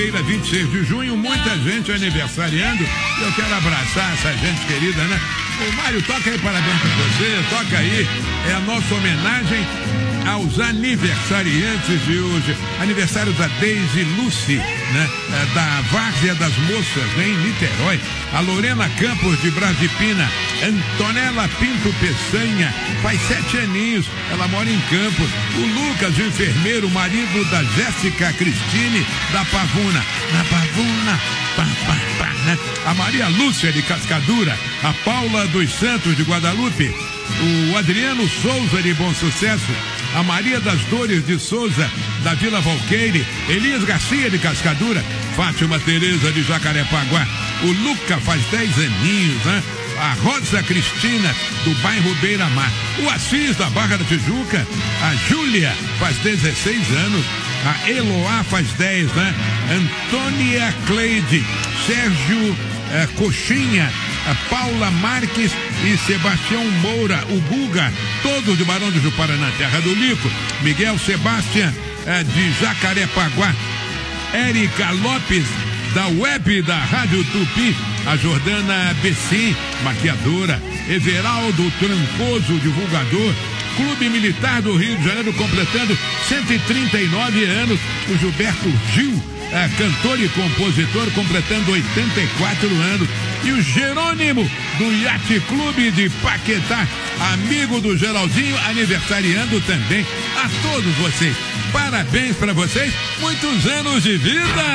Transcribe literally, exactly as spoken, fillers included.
vinte e seis de junho, muita gente aniversariando. Eu quero abraçar essa gente querida, né? O Mário, toca aí, parabéns pra você, toca aí. É a nossa homenagem aos aniversariantes de hoje. Aniversário da Deise Lucy, né? É, da Várzea das Moças, né? Em Niterói. A Lorena Campos de Brasipina. Antonella Pinto Peçanha, faz sete aninhos, ela mora em Campos. O Lucas, o enfermeiro, marido da Jéssica Cristine da Pavuna. Na Pavuna, pá, pá, pá, né? A Maria Lúcia de Cascadura, a Paula dos Santos de Guadalupe, o Adriano Souza de Bom Sucesso, a Maria das Dores de Souza da Vila Valqueire, Elias Garcia de Cascadura, Fátima Tereza de Jacarepaguá, o Luca faz dez aninhos, né? A Rosa Cristina, do bairro Beira Mar. O Assis, da Barra da Tijuca. A Júlia, faz dezesseis anos. A Eloá, faz dez, né? Antônia Cleide. Sérgio eh, Coxinha. A Paula Marques e Sebastião Moura, o Guga. Todos de Barão do Juparanã, terra do Lico. Miguel Sebastião, eh, de Jacarepaguá. Érica Lopes, da Web da Rádio Tupi, a Jordana Bessim, maquiadora, Everaldo Trancoso, divulgador, Clube Militar do Rio de Janeiro completando cento e trinta e nove anos, o Gilberto Gil, é, cantor e compositor, completando oitenta e quatro anos, e o Jerônimo do Yacht Clube de Paquetá, amigo do Geraldinho, aniversariando também. A todos vocês, parabéns para vocês, muitos anos de vida!